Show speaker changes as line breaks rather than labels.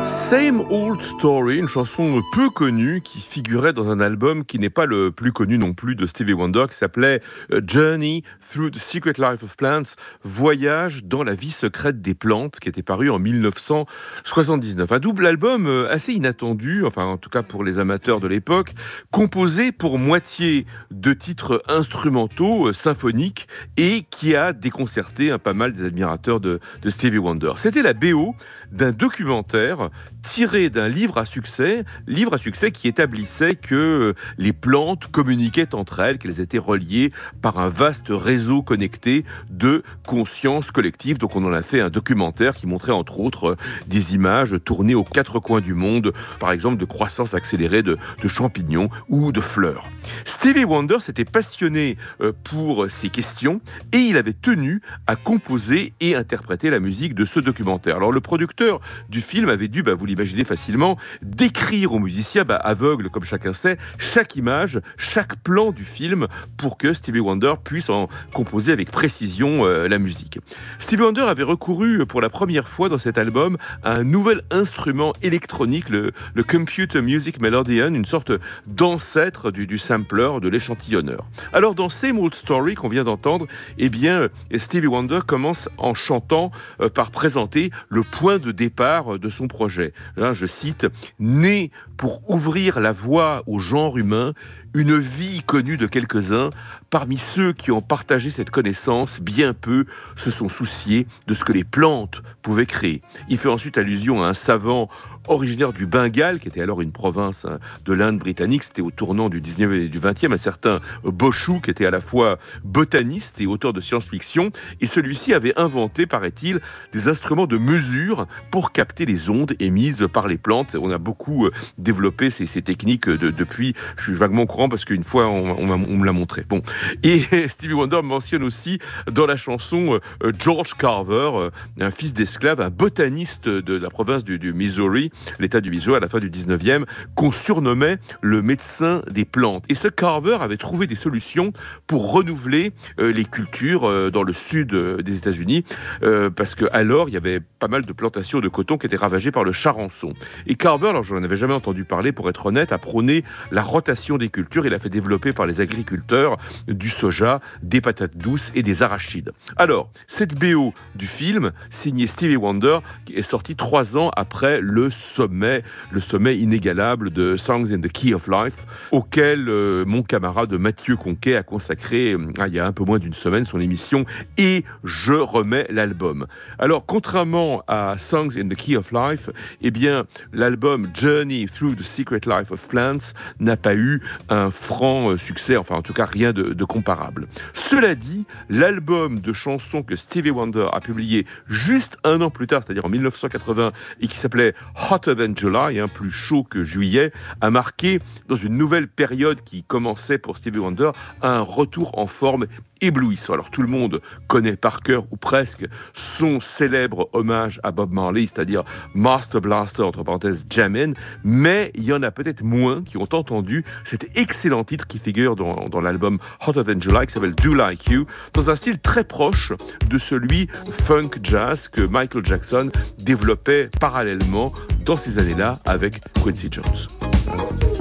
Same Old Story, une chanson peu connue qui figurait dans un album qui n'est pas le plus connu non plus de Stevie Wonder, qui s'appelait Journey Through the Secret Life of Plants, Voyage dans la vie secrète des plantes, qui était paru en 1979. Un double album assez inattendu, enfin en tout cas pour les amateurs de l'époque, composé pour moitié de titres instrumentaux, symphoniques, et qui a déconcerté pas mal des admirateurs de Stevie Wonder. C'était la BO d'un documentaire tiré d'un livre à succès qui établissait que les plantes communiquaient entre elles, qu'elles étaient reliées par un vaste réseau connecté de conscience collective. Donc on en a fait un documentaire qui montrait entre autres des images tournées aux quatre coins du monde, par exemple de croissance accélérée de champignons ou de fleurs. Stevie Wonder s'était passionné pour ces questions et il avait tenu à composer et interpréter la musique de ce documentaire. Alors le producteur du film avait dû, vous l'imaginez facilement, décrire aux musiciens, aveugles comme chacun sait, chaque image, chaque plan du film pour que Stevie Wonder puisse en composer avec précision la musique. Stevie Wonder avait recouru pour la première fois dans cet album à un nouvel instrument électronique, le Computer Music Melodeon, une sorte d'ancêtre du sampler, de l'échantillonneur. Alors dans Same Old Story qu'on vient d'entendre, Stevie Wonder commence en chantant par présenter le point de départ de son projet. Là, je cite, « Né pour ouvrir la voie au genre humain, une vie connue de quelques-uns, parmi ceux qui ont partagé cette connaissance, bien peu se sont souciés de ce que les plantes pouvaient créer. » Il fait ensuite allusion à un savant originaire du Bengale, qui était alors une province de l'Inde britannique, c'était au tournant du 19e et du 20e, un certain Boshu, qui était à la fois botaniste et auteur de science-fiction, et celui-ci avait inventé, paraît-il, des instruments de mesure pour capter les ondes émises par les plantes. On a beaucoup développé ces techniques depuis, je suis vaguement au courant parce qu'une fois on me l'a montré. Bon. Et Stevie Wonder mentionne aussi dans la chanson George Carver, un fils d'esclave, un botaniste de la province du Missouri, l'état du Missouri à la fin du 19e, qu'on surnommait le médecin des plantes. Et ce Carver avait trouvé des solutions pour renouveler les cultures dans le sud des États-Unis, parce qu'alors il y avait pas mal de plantations de coton qui étaient ravagées par le charançon. Et Carver, alors je n'en avais jamais entendu parler pour être honnête, a prôné la rotation des cultures. Il a fait développer par les agriculteurs du soja, des patates douces et des arachides. Alors, cette BO du film, signée Stevie Wonder, est sortie 3 ans après le sommet inégalable de Songs in the Key of Life, auquel mon camarade Mathieu Conquet a consacré, il y a un peu moins d'une semaine, son émission « Et je remets l'album ». Alors, contrairement à Songs in the Key of Life, l'album Journey Through the Secret Life of Plants n'a pas eu un franc succès, enfin en tout cas rien de comparable. Cela dit, l'album de chansons que Stevie Wonder a publié juste 1 an plus tard, c'est-à-dire en 1980, et qui s'appelait Hotter Than July, plus chaud que juillet, a marqué, dans une nouvelle période qui commençait pour Stevie Wonder, un retour en forme éblouissant. Alors tout le monde connaît par cœur, ou presque, son célèbre hommage à Bob Marley, c'est-à-dire Master Blaster, entre parenthèses, Jammin', mais il y en a peut-être moins qui ont entendu cet excellent titre qui figure dans l'album Hotter Than July, qui s'appelle Do Like You, dans un style très proche de celui funk jazz que Michael Jackson développait parallèlement dans ces années-là avec Quincy Jones.